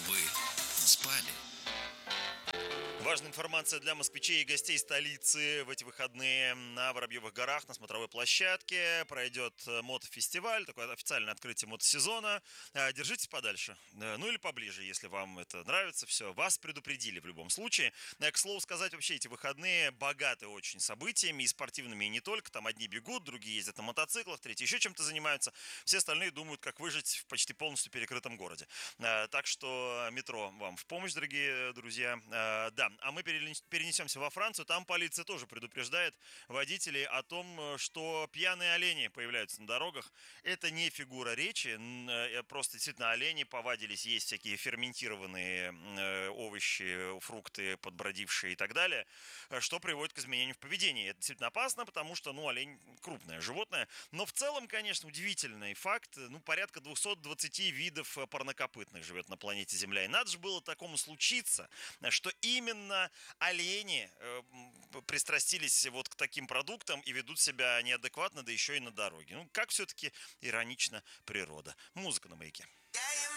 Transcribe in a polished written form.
вы спали. Важная информация для москвичей и гостей столицы. В эти выходные на Воробьевых горах на смотровой площадке пройдет мотофестиваль, такое официальное открытие мотосезона. Держитесь подальше, ну или поближе, если вам это нравится. Все, вас предупредили в любом случае. К слову сказать, вообще эти выходные богаты очень событиями, и спортивными, и не только. Там одни бегут, другие ездят на мотоциклах, третьи еще чем-то занимаются. Все остальные думают, как выжить в почти полностью перекрытом городе. Так что метро вам в помощь, дорогие друзья. Да, а мы перенесемся во Францию. Там полиция тоже предупреждает водителей о том, что пьяные олени появляются на дорогах. Это не фигура речи, просто действительно олени повадились есть всякие ферментированные овощи, фрукты, подбродившие и так далее, что приводит к изменению в поведении. Это действительно опасно, потому что, олень крупное животное. Но в целом, конечно, удивительный факт. Порядка 220 видов парнокопытных живет на планете Земля. И надо же было такому случиться, что именно олени пристрастились вот к таким продуктам и ведут себя неадекватно, да еще и на дороге. Как все-таки иронична природа. Музыка на Маяке.